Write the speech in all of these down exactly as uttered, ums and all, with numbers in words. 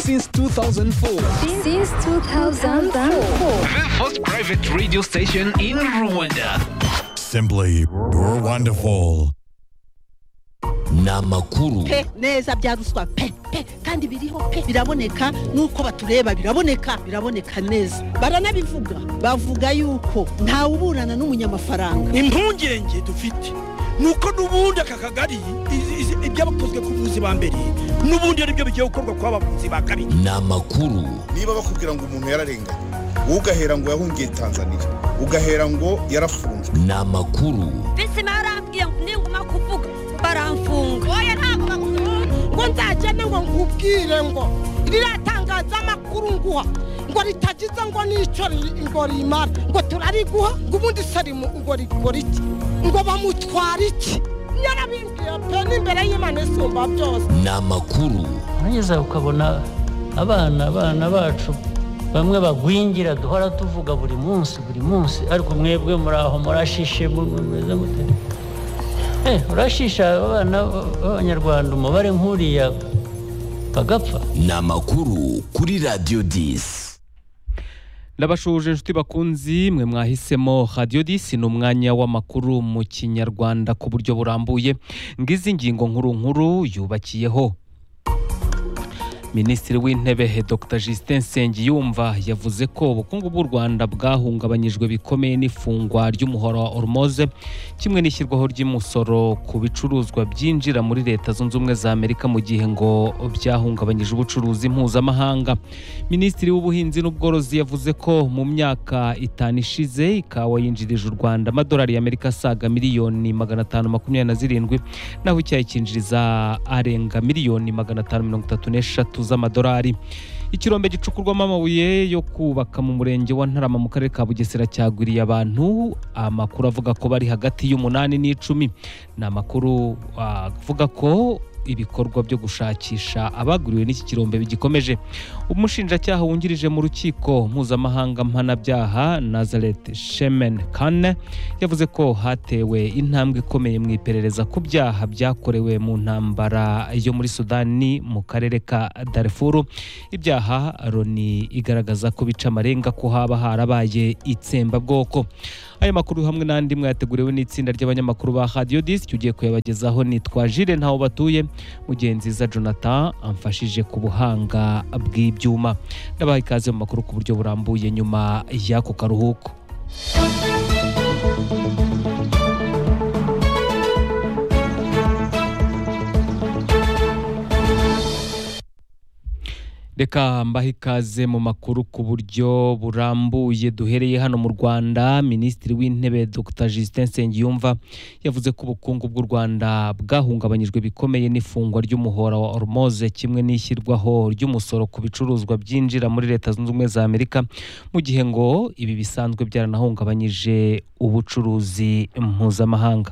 since two thousand four. Since two thousand four. The first private radio station in Rwanda. Simply wonderful. Namakuru pe neza byaruswa pe pe kandi biriho pe biraboneka nuko batureba biraboneka biraboneka neza baranabivuga bavuga yuko nta uburana n'umunyamafaranga. Impungenge dufite nuko nubundi akakagari ibyabakozwe ku buzi ba mbere nubundi ari byo bigiye gukorwa kwa bavuzi ba kabiri. Namakuru niba bakubwira ngo umuntu yararenganye ugahera ngo yahungiye Tanzania ugahera ngo yarafunzwe. Namakuru bise marambwiye ninguma kuvuga baramfunga oya ntago bakufunga ngo nzajene ngo nkubwire ngo riratangaza amakuru nguha ngo ritagize ngo nico ngo rimara ngo turariguha ngo ubundi sari ngo rigora iki ngo bamutwara iki nyarabimbwiye pe n'imbere y'Imana isumba byose. Namakuru hanyuza ukabona abana abana bacu bamwe bagwingira duhora tuvuga buri munsi buri munsi ariko mwebwe muraho murashishe mumeze mute? Eh urashisha abana b'Abanyarwanda umubare nkuriya bagapfa. Namakuru kuri Radio dix. Nabashuje inshuti bakunzi mwe mwahisemo Radio dix n'umwanya w'amakuru mu Kinyarwanda ku buryo burambuye ngizi ngingo nkuru nkuru yubakiyeho. Minisitiri w'Intebe Doctor Justin Nsengiyumva yavuze ko ubukungu bw'u Rwanda bwahungabanyijwe bikomeye n'ifungwa ry'umuhoro wa Hormuz kimwe n'ishyirwaho ry'imusoro ku bicuruzwa byinjira muri Leta Zunze Ubumwe za Amerika mu gihe ngo byahungabanyije ubucuruzi mpuzamahanga. Minisitiri w'Ubuhinzi n'Ubworozi yavuze ko mu myaka itanu ishize ikawa yinjirije u Rwanda amadolari y'Amerika asaga miliyoni magana atanu makumyabiri na zirindwi naho icyayi cyinjiriza arenga miliyoni magana atanu mirongo itatu n'eshatu z'amadolari. Ikirombe gicukurwamo amabuye yo kubaka mu murenge wa Ntarama mu karere ka Bugesera cyagwiriye abantu, amakuru avuga ko bari hagati y'umunani n'icumi. Ni amakuru avuga ko ibikorwa byo gushakisha abaguriwe n'iki kirombe bigikomeje. Umushinjacyaha wungirije mu rukiko mpuzamahanga mpanabyaha Nazareth Shemen Kane yavuze ko hatewe intambwe ikomeye mu iperereza ku byaha byakorewe mu ntambara yo muri Sudani mu karere ka Darfur. Ibyaha Loni igaragaza ko bica amarenga ko haba harabaye itsembabwoko. Aya makuru hamwe n'andi mwateguriwe n'itsinda ry'abanyamakuru ba Radio dix ugiye kuyabagezaho nitwa Jire ntaho batuye mugenzi za Jonathan amfashije ku buhanga bw'ibyuma. Ndabaha ikaze mu makuru ku buryo burambuye nyuma y'ako karuhuko. Reka mbahe ikaze mu makuru ku buryo burambuye duhereye hano mu Rwanda. Minisitiri w'Intebe Doctor Justin Nsengiyumva yavuze ko ubukungu bw'u Rwanda bwahungabanyijwe bikomeye n'ifungwa ry'umuhora wa Hormuz kimwe n'ishyirwaho ry'umusoro ku bicuruzwa byinjira muri Leta Zunze Ubumwe za Amerika mu gihe ngo ibi bisanzwe byaranahungabanyije ubucuruzi mpuzamahanga.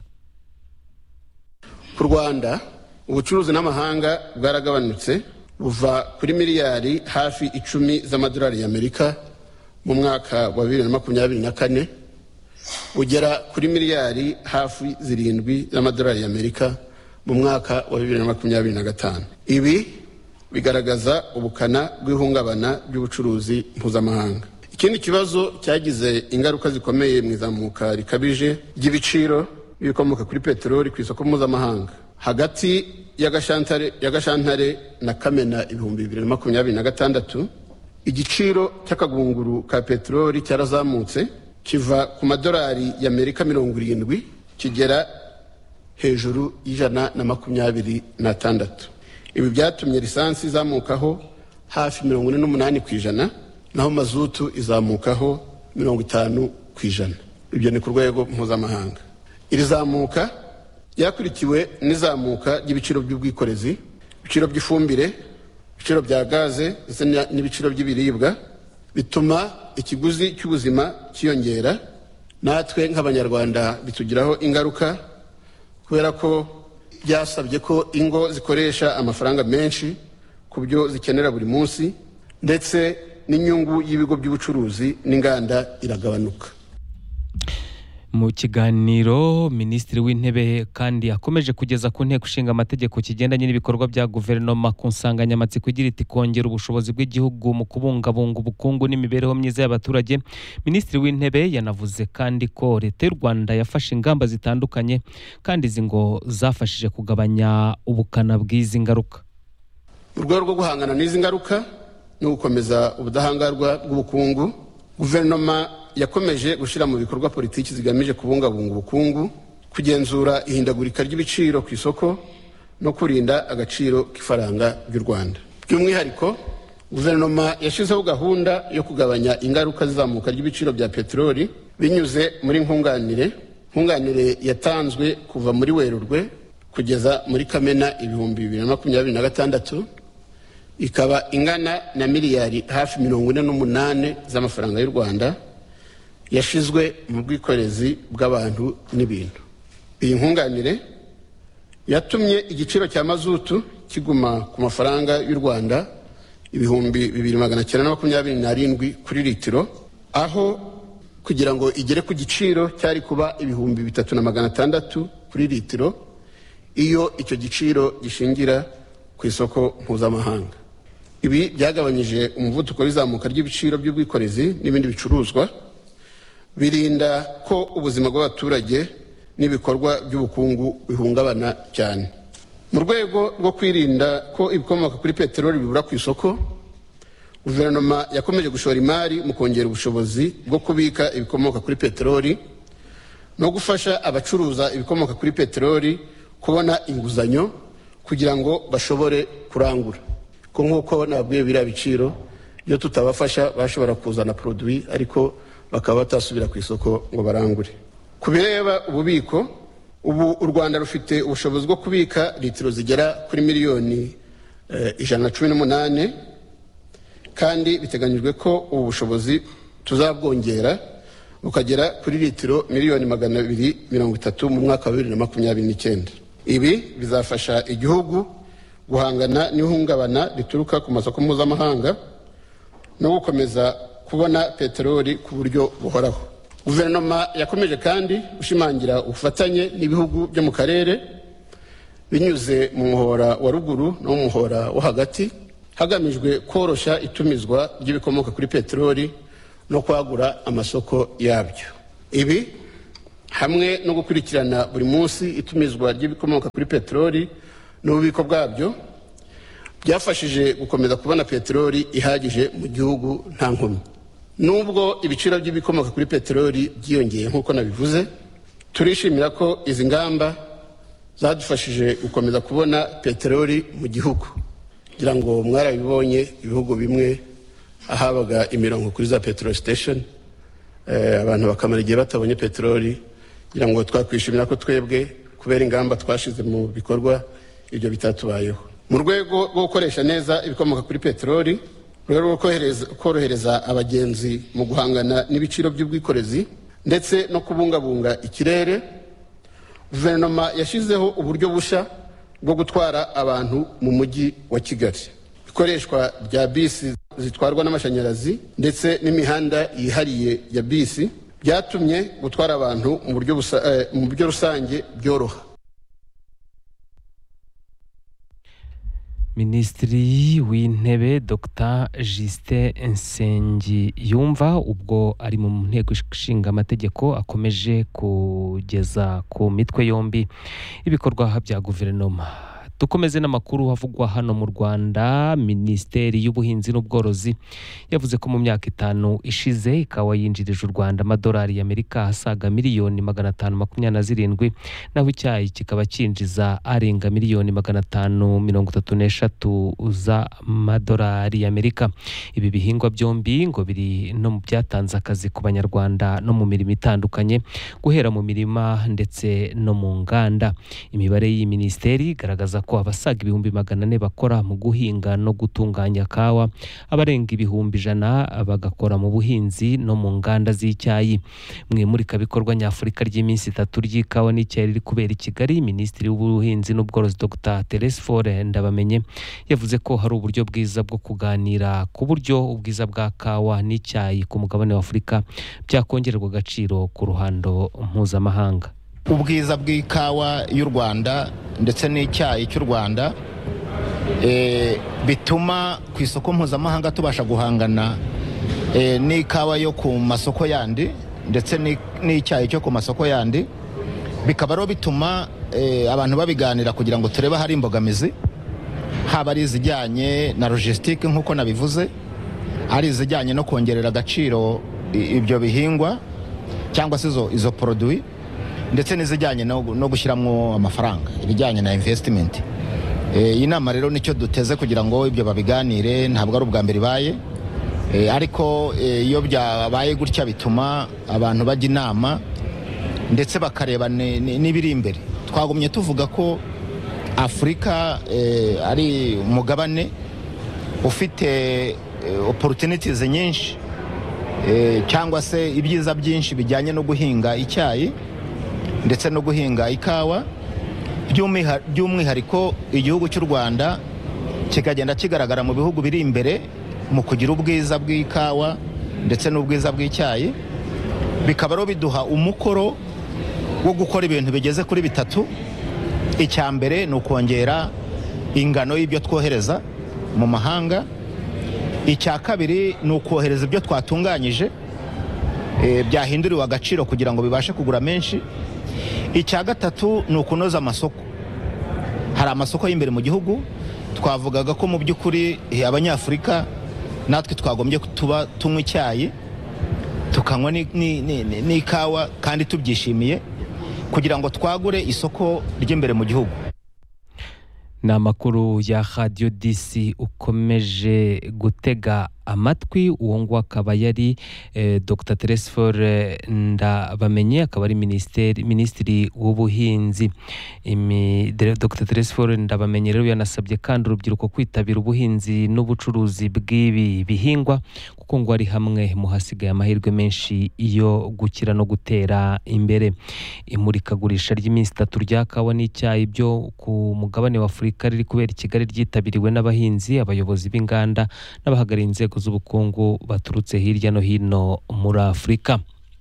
Ku Rwanda ubucuruzi n'amahanga bwaragabanutse buva kuri miliyari hafi icumi z'amadolari y'Amerika mu mwaka wa bibiri na makumyabiri na kane ugera kuri miliyari hafi zirindwi z'amadolari y'Amerika mu mwaka wa bibiri na makumyabiri na gatanu. Ibi bigaragaza ubukana bw'ihungabana ry'ubucuruzi mpuzamahanga. Ikindi kibazo cyagize ingaruka zikomeye mu izamuka rikabije ry'ibiciro bikomoka kuri peteroli ku isoko mpuzamahanga. Hagati y'agashantare y'agashantare na Kamena ibihumbi bibiri na makumyabiri na gatandatu igiciro cy'akagunguru ka peteroli cyarazamutse kiva ku madolari y'Amerika mirongo irindwi kigera hejuru y'ijana na makumyabiri na tandatu. Ibi byatumye lisansi izamukaho hafi mirongo ine n'umunani ku ijana naho mazutu izamukaho mirongo itanu ku ijana. Ibyo ni ku rwego mpuzamahanga. Iri zamuka yakurikiwe n'izamuka ry'ibiciro by'ubwikorezi, ibiciro by'ifumbire, ibiciro bya gaze n'ibiciro by'ibiribwa bituma ikiguzi cy'ubuzima cyiyongera. Natwe nk'Abanyarwanda bitugiraho ingaruka kubera ko byasabye ko ingo zikoresha amafaranga menshi ku byo zikenera buri munsi ndetse n'inyungu y'ibigo by'ubucuruzi n'inganda iragabanuka. Mu kiganiro Minisitiri w'Intebe kandi akomeje kugeza ku nteko ishinga amategeko kigendanye n'ibikorwa bya guverinoma ku nsanganyamatsiko igira iti kongera ubushobozi bw'igihugu mu kubungabunga ubukungu n'imibereho myiza y'abaturage. Minisitiri w'Intebe yanavuze kandi ko Leta y'u Rwanda yafashe ingamba zitandukanye kandi izi ngo zafashije kugabanya ubukana bw'izi ngaruka. Mu rwego rwo guhangana n'izi ngaruka no gukomeza ubudahangarwa bw'ubukungu, guverinoma yakomeje gushyira mu bikorwa politiki zigamije kubungabunga ubukungu, kugenzura ihindagurika ry'ibiciro ku isoko no kurinda agaciro k'ifaranga ry'u Rwanda. By'umwihariko, guverinoma yashyizeho gahunda yo kugabanya ingaruka z'izamuka ry'ibiciro bya peteroli binyuze muri nkunganire. Nkunganire yatanzwe kuva muri Werurwe kugeza muri Kamena ibihumbi bibiri na makumyabiri na gatandatu, ikaba ingana na miliyari hafi mirongo ine n'umunane z'amafaranga y'u Rwanda yashizwe mu bwikorezi bw'abantu n'ibintu. Iyi nkunganire yatumye igiciro cya mazutu kiguma ku mafaranga y'u Rwanda ibihumbi bibiri magana cyenda na makumyabiri n'arindwi kuri litiro, aho kugira ngo igere ku giciro cyari kuba ibihumbi bitatu na magana atandatu kuri litiro iyo icyo giciro gishingira ku isoko mpuzamahanga. Ibi byagabanyije umuvuduko w'izamuka ry'ibiciro by'ubwikorezi n'ibindi bicuruzwa, birinda ko ubuzima bw'abaturage n'ibikorwa by'ubukungu bihungabana cyane. Mu rwego rwo kwirinda ko ibikomoka kuri peteroli bibura ku isoko, guverinoma yakomeje gushora imari mu kongera ubushobozi bwo kubika ibikomoka kuri peteroli no gufasha abacuruza ibikomoka kuri peteroli kubona inguzanyo kugira ngo bashobore kurangura. Ko nk'uko nabwiye biriya biciro, iyo tutabafasha bashobora kuzana produit ariko bakaba batasubira ku isoko ngo barangure. Ku bireba ububiko, ubu u Rwanda rufite ubushobozi bwo kubika litiro zigera kuri miliyoni eh, ijana na cumi n'umunane, kandi biteganyijwe ko ubu bushobozi tuzabwongera bukagera kuri litiro miliyoni magana abiri mirongo itatu mu mwaka wa bibiri na makumyabiri n'icyenda. Ibi bizafasha igihugu guhangana n'ihungabana rituruka ku masoko mpuzamahanga no gukomeza kubona peteroli ku buryo buhoraho. Guverinoma yakomeje kandi gushimangira ubufatanye n'ibihugu byo mu karere binyuze mu muhora wa ruguru no mu muhora wo hagati, hagamijwe koroshya itumizwa ry'ibikomoka kuri peteroli no kwagura amasoko yabyo. Ibi hamwe no gukurikirana buri munsi itumizwa ry'ibikomoka kuri peteroli n'ububiko bwabyo byafashije gukomeza kubona peteroli ihagije mu gihugu nta nkomyi. Nubwo ibiciro by'ibikomoka kuri peteroli byiyongeye nk'uko nabivuze, turishimira ko izi ngamba zadufashije gukomeza kubona peteroli mu gihugu. Kugira ngo mwarabibonye ibihugu bimwe ahabaga imirongo kuri za petrol station, eh, abantu bakamara igihe batabonye peteroli, kugira ngo twakwishimira ko twebwe kubera ingamba twashize mu bikorwa ibyo bitatubayeho. Mu rwego rwo gukoresha neza ibikomoka kuri peteroli, mu rwego rwo korohereza abagenzi mu guhangana n'ibiciro by'ubwikorezi ndetse no kubungabunga ikirere, guverinoma yashyizeho uburyo bushya bwo gutwara abantu mu mujyi wa Kigali. Ikoreshwa rya bisi zitwarwa n'amashanyarazi ndetse n'imihanda yihariye ya bisi byatumye gutwara abantu mu buryo eh, mu buryo rusange byoroha. Minisitiri w'Intebe Dr Justin Nsengiyumva ubwo ari mu nteko ishinga amategeko akomeje kugeza ku mitwe yombi ibikorwa bya guverinoma. Dukomeze n'amakuru havugwa hano mu Rwanda. Minisiteri y'Ubuhinzi n'Ubworozi yavuze ko mu myaka itanu ishize ikawa yinjirije u Rwanda amadolari y'Amerika asaga miliyoni magana atanu makumyabiri na zirindwi, naho icyayi kikaba cyinjiza arenga miliyoni magana atanu mirongo itatu n'eshatu z'amadolari y'Amerika. Ibi bihingwa byombi ngo biri no mu byatanze akazi ku Banyarwanda no mu mirimo itandukanye, guhera mu mirima ndetse no mu nganda. Imibare y'iyi minisiteri igaragaza ko abasaga ibihumbi magana ane bakora mu guhinga no gutunganya kawa, abarenga ibihumbi ijana bagakora mu buhinzi no mu nganda z'icyayi. Mu imurikabikorwa nyafurika ry'iminsi itatu ry'ikawa n'icyayi riri kubera i Kigali, Minisitiri w'Ubuhinzi n'Ubworozi Dr Teresphore Ndabamenye yavuze ko hari uburyo bwiza bwo kuganira ku buryo ubwiza bwa kawa n'icyayi ku mugabane wa Afurika byakongererwa agaciro ku ruhando mpuzamahanga. Ubwiza bw'ikawa y'u Rwanda ndetse n'icyayi cy'u Rwanda e, bituma ku isoko mpuzamahanga tubasha guhangana e, n'ikawa yo ku masoko yandi ndetse n'icyayi cyo ku masoko yandi, bikaba rero bituma e, abantu babiganira kugira ngo turebe hari imbogamizi, haba ari izijyanye na logistique nk'uko nabivuze, ari izijyanye no kongerera agaciro ibyo bihingwa cyangwa se izo izo produit, ndetse n'izijyanye no, no gushyiramo amafaranga, ibijyanye na investment. Iyi e, nama rero nicyo duteze kugira ngo ibyo babiganire, ntabwo ari ubwa mbere baye e, ariko iyo e, byabaye gutya bituma abantu bajya inama ndetse bakareba n'ibiri imbere. Twagumye tuvuga ko Afurika e, ari umugabane ufite e, opportunities nyinshi e, cyangwa se ibyiza byinshi bijyanye no guhinga icyayi ndetse no guhinga ikawa, by'umwihariko igihugu cy'u Rwanda kikagenda kigaragara mu bihugu biri imbere mu kugira ubwiza bw'ikawa ndetse n'ubwiza bw'icyayi. Bikaba rero biduha umukoro wo gukora ibintu bigeze kuri bitatu. Icya mbere ni ukongera ingano y'ibyo twohereza mu mahanga. Icya kabiri ni ukohereza ibyo twatunganyije e, byahinduriwe agaciro kugira ngo bibashe kugura menshi. Icya gatatu ni ukunoza amasoko. Hari amasoko y'imbere mu gihugu, twavugaga ko mu by'ukuri abanyafurika natwe twagombye tuba tunywa icyayi tukanywa n'ikawa kandi tubyishimiye kugira ngo twagure isoko ry'imbere mu gihugu. Ni amakuru ya Radio D C ukomeje gutega amatwi. Uwo ngo akaba yari eh, Dr Teresphore Ndabamenye, akaba ari Minisitiri Minisitiri w'Ubuhinzi. Dr Teresphore Ndabamenye rero yanasabye kandi urubyiruko kwitabira ubuhinzi n'ubucuruzi bw'ibi bihingwa kuko ngo ari hamwe mu hasigaye amahirwe menshi iyo gukira no gutera imbere. Imurikagurisha ry'iminsi itatu rya kawa n'icyayi byo ku mugabane wa Afurika riri kubera i Kigali ryitabiriwe n'abahinzi, abayobozi b'inganda n'abahagarariye inzego z'ubukungu baturutse hirya no hino muri Afurika.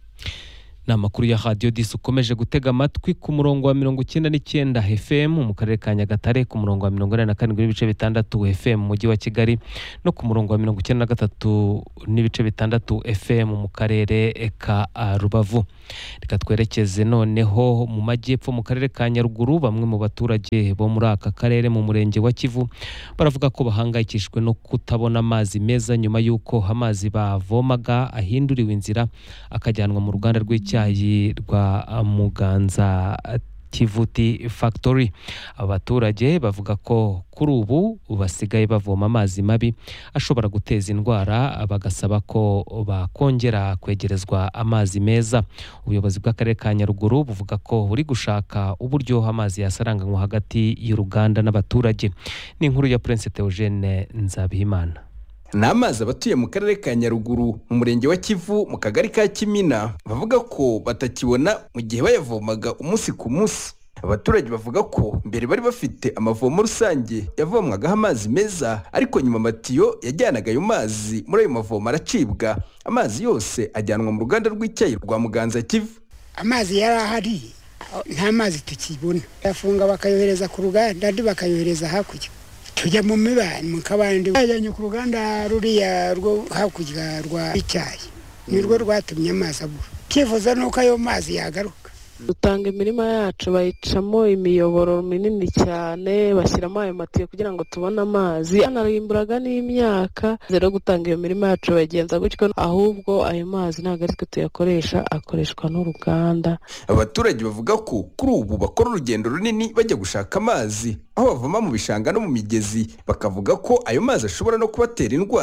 Ni amakuru ya Radio D C ukomeje gutega amatwi ku murongo wa mirongo icyenda n'icyenda F M mu karere ka Nyagatare, ku murongo wa mirongo ine na karindwi n'ibice bitandatu F M mu mujyi wa Kigali, no ku murongo wa mirongo icyenda na gatatu n'ibice bitandatu F M mu karere ka Rubavu. Reka twerekeze noneho mu majyepfo mu karere ka Nyaruguru. Bamwe mu baturage bo muri aka karere mu murenge wa Kivu baravuga ko bahangayikishijwe no kutabona amazi meza nyuma y'uko amazi bavomaga ahinduriwe inzira akajyanwa mu ruganda rw'icyayi rwa Muganza Kivuti Factory. Abaturage bavuga ko kuri ubu basigaye bavoma amazi mabi ashobora guteza indwara, bagasaba ko bakongera kwegerezwa amazi meza. Ubuyobozi bw'akarere ka Nyaruguru buvuga ko buri gushaka uburyo amazi yasaranganywa hagati y'uruganda n'abaturage. Ni inkuru ya Prince Theogene Nzabihimana. Ni amazi abatuye mu karere ka Nyaruguru mu murenge wa Kivu mu kagari ka Kimina bavuga ko batakibona mu gihe bayavomaga umunsi ku munsi. Abaturage bavuga ko mbere bari bafite amavomo rusange yavomwagaho amazi meza, ariko nyuma amatiyo yajyanaga ayo mazi muri ayo mavomo aracibwa, amazi yose ajyanwa mu ruganda rw'icyayi rwa Muganza Kivu. Amazi yari ahari nta mazi tukibona, yafunga bakayohereza ku ruganda ndi bakayohereza hakurya, tujya mu mibani mu kabandi bajyanye ku ruganda ruriya rwo hakurya rwa icyayi, nirwo rwatumye amazi abura. Kifuza nuko ayo mazi yagaruka. Dutanga imirima yacu bayicamo imiyoboro minini cyane, bashyiramo ayo matiyo kugira ngo tubone amazi. Anarimburaga n'imyaka, rero gutanga iyo mirima yacu bagenza gutyo, ahubwo ayo mazi ntabwo ari twe tuyakoresha, akoreshwa n'uruganda. Abaturage bavuga ko kuri ubu bakora urugendo runini bajya gushaka amazi aho bavoma mu bishanga no mu migezi, bakavuga ko ayo mazi ashobora no kubatera indwara.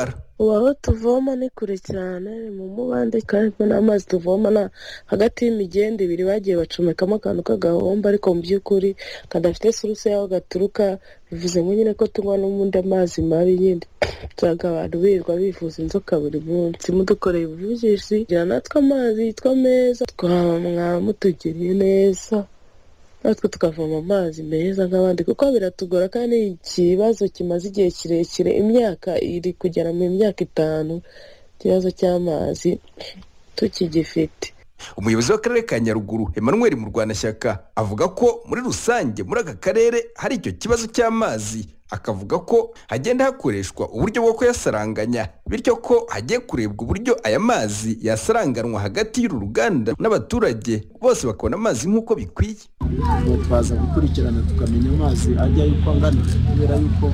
ubu aho tuvoma ni kure cyane mu mubande kandi n'amazi tuvoma na hagati y'imigende ibiri bagiye bacomekamo akantu k'agahomba ariko mu by'ukuri kadafite suruse yaho gaturuka bivuze ngo nyine ko tunywa n'umundi amazi mabi nyine turaga abantu birirwa bivuza inzoka buri munsi mudukoreye ubuvugizi kugira natwe amazi yitwa meza twamwara mutugiriye neza natwe tukavoma amazi meza nk'abandi kuko biratugora kandi ikibazo kimaze igihe kirekire imyaka iri kugera mu myaka itanu ikibazo cy'amazi tukigifite. Umuyobozi w'akarere ka Nyaruguru Emmanuel Murwanashyaka avuga ko muri rusange muri aka karere hari icyo kibazo cy'amazi, akavuga ko hagenda hakoreshwa uburyo bwo kuyasaranganya bityo ko hagiye kurebwa uburyo aya mazi yasaranganwa hagati y'uru ruganda n'abaturage bose bakabona amazi nk'uko bikwiye. Twaza gukurikirana tukamenya amazi ajya yuko angana kubera yuko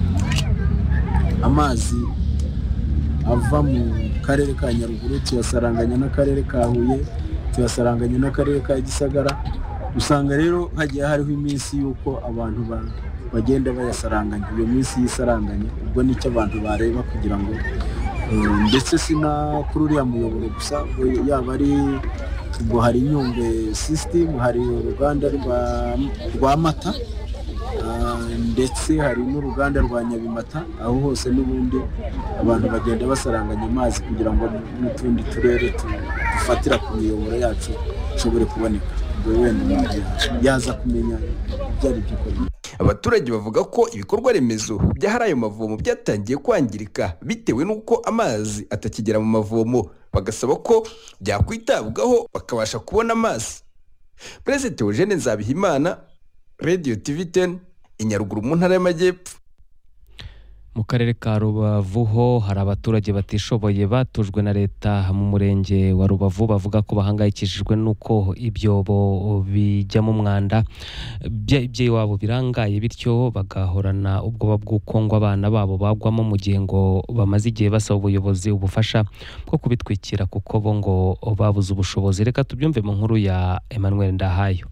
amazi ava mu karere ka Nyaruguru tuyasaranganya n'akarere ka Huye tuyasaranganya n'akarere ka Gisagara, usanga rero hagiye hariho iminsi yuko abantu ba bagenda bayasaranganya. Iyo minsi y'isaranganya ubwo nicyo abantu bareba kugira ngo ndetse sina kuri uriya muyoboro gusa yaba ari ubwo hari Nyungwe system, hari uruganda rwa Mata ndetse hari n'uruganda rwa Nyabimata, aho hose n'ubundi abantu bagenda basaranganya amazi kugira ngo n'utundi turere dufatira ku miyoboro yacu ushobore kuboneka. Wenda yaza kumenya byari by'ukuri. Abaturage bavuga ko ibikorwa remezo byahari ayo mavomo byatangiye kwangirika bitewe n'uko amazi atakigera mu mavomo, bagasaba ko byakwitabwaho bakabasha kubona amazi. President Eugene Nzabihimana, Radio T V ten, Inyaruguru mu ntara y'Amajyepfo. Mu karere ka Rubavu ho hari abaturage batishoboye batujwe na leta mu murenge wa Rubavu bavuga ko bahangayikishijwe nuko ibyobo bijya mu mwanda bye wabo birangaye bityo bagahorana ubwoba bw'uko ngo abana babo bagwamo mu gihe ngo bamaze igihe basaba ubuyobozi ubufasha bwo kubitwikira kuko bo ngo babuze ubushobozi. Reka tubyumve mu nkuru ya Emmanuel Ndahayo.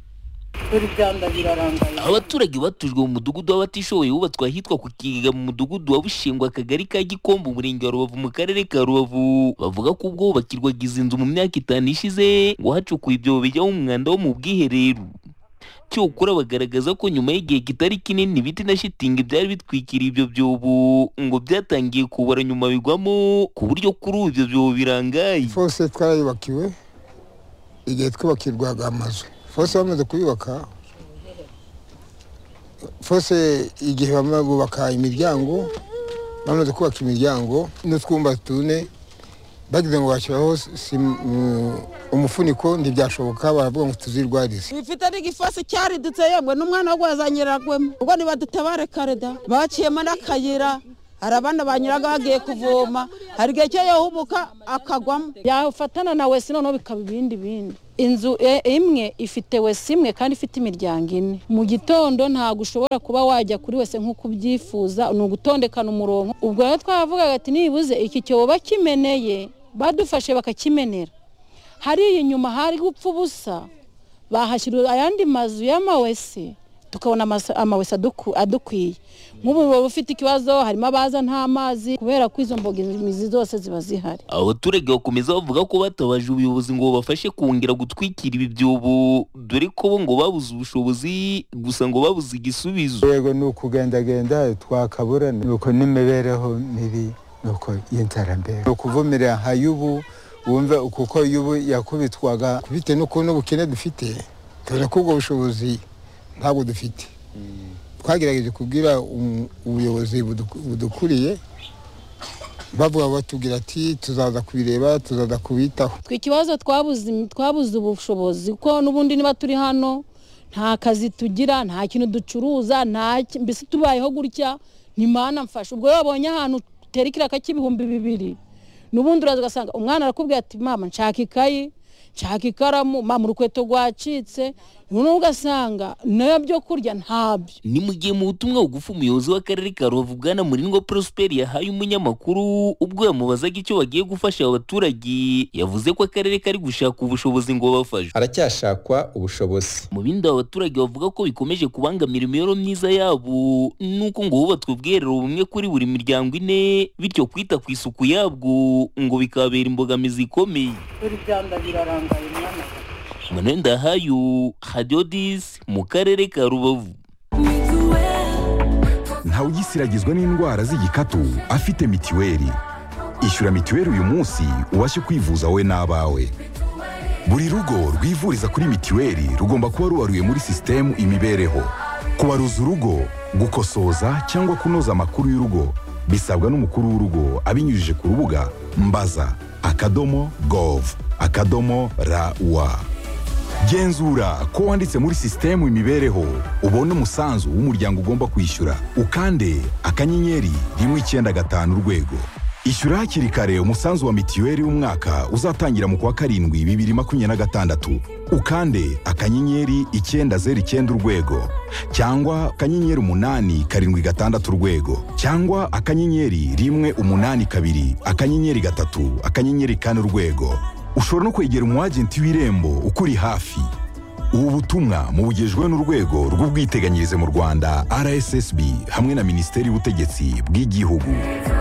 Abaturage batujwe mu mudugudu w'abatishoboye wubatswe ahitwa ku Kiga mu mudugudu wa Bushingwa akagari ka Gikombe umurenge wa Rubavu mu karere ka Rubavu bavuga ko ubwo bakirwaga izi nzu mu myaka itanu ishize ngo hacukuye ibyobo bijya mu mwanda wo mu bwiherero. Cyokora bagaragaza ko nyuma y'igihe kitari kinini ibiti na shitingi byari bitwikira ibyo byobo ngo byatangiye kubara nyuma bigwamo ku buryo kuri ubu ibyo byobo birangaye. Fose twarayubakiwe igihe twubakirwaga amazu. Fose bamaze kuyubaka, Fose igihe bamaze kubaka imiryango, bamaze kubaka imiryango n'utwumba tune bagize ngo bashyiraho umufuniko ntibyashoboka baravuga ngo tuzirwarize. Bifite n'igifasi cyaridutse yemwe n'umwana wo gwazanyiragwemo ubwo nibadutabare kareda baciyemo n'akayira. Hari abana banyuraga bagiye kuvoma, hari igihe cyo yahubuka akagwamo yafatana na wese noneho bikaba ibindi bindi. Inzu imwe ifite wese imwe kandi ifite imiryango ine. Mu gitondo ntabwo ushobora kuba wajya kuri wese nk'uko ubyifuza, ni ugutondekana umurongo. Ubwo rero twavugaga ati nibuze iki cyobo bakimeneye badufashe bakakimenera hariya inyuma hari gupfa ubusa bahashyira ayandi mazu y'amawese tukabona amawese adukwiye. Nk'ubu baba ufite ikibazo harimo abaza nta mazi kubera ko izo mbogamizi zose ziba zihari. Abaturage bakomeza bavuga ko batabaje ubuyobozi ngo bafashe kongera gutwikira ibi byobo dore ko bo ngo babuze ubushobozi gusa ngo babuze igisubizo. Yego ni ukugendagenda twakabura nuko n'imibereho mibi nuko y'inzara mbere ukuvumira hayubu wumva kuko yubu yakubitwaga kubite nuko n'ubukene dufite tubona ko ubwo bushobozi ntabwo dufite. Twagerageje kubwira ubuyobozi budukuriye bavuga batubwira ati tuzaza kubireba tuzaza kubitaho. Twikibazo twabuze twabuze ubushobozi ko nubundi niba turi hano nta kazi tugira nta kintu ducuruza nta mbese tubayeho gutya nimana mfasha. Ubwo yabonye ahantu terekira ka kibihumbi bibiri nubundi uraza ugasanga umwana arakubwira ati mama nshaka ikayi nshaka ikaramu mama urukweto rwacitse noneho ugasanga nayo byo kurya ntabyo. Ni mu gihe mu butumwa bugufi umuyobozi w'akarere ka Rubavu Bwana Murindwa Prosper yahaye umunyamakuru ubwo yamubazaga icyo bagiye gufasha abaturage, yavuze ko akarere kari gushaka ubushobozi ngo babafashe. Haracyashakwa ubushobozi. Mu bindi abaturage bavuga ko bikomeje kubangamira imibereho myiza yabo nuko ngo hubatswe ubwiherero bumwe kuri buri miryango ine, bityo kwita ku isuku yabwo ngo bikabera imbogamizi ikomeye. Buri byanda birarangaye mwana. Manenda hayo Radio dix mu karere ka Rubavu. Ntawe ugisiragizwa n'indwara z'igikatu afite mitiweli. Ishyura mitiweli uyu munsi ubashe kwivuza wowe n'abawe. Buri rugo rwivuriza kuri mitiweli rugomba kuba rubaruye muri sisitemu imibereho. Kubaruza urugo, gukosoza cyangwa kunoza amakuru y'urugo bisabwa n'umukuru w'urugo abinyujije ku rubuga mbaza akadomo gov akadomo rawa. Genzura ko wanditse muri sisitemu imibereho ubone umusanzu w'umuryango ugomba kwishyura, ukande akanyenyeri rimwe icyenda gatanu urwego. Ishyura hakiri kare umusanzu wa mitiweli w'umwaka uzatangira mu kwa karindwi bibiri makumyabiri na gatandatu. Ukande akanyenyeri icyenda zeru icyenda urwego, cyangwa akanyenyeri umunani karindwi gatandatu urwego, cyangwa akanyenyeri rimwe umunani kabiri akanyenyeri gatatu akanyenyeri kane urwego. Ushobora no kwegera umwagenti w'Irembo ukuri hafi. Ubu butumwa mubugejwe n'urwego rw'ubwiteganyirize mu Rwanda R S S B hamwe na Minisiteri y'Ubutegetsi bw'Igihugu.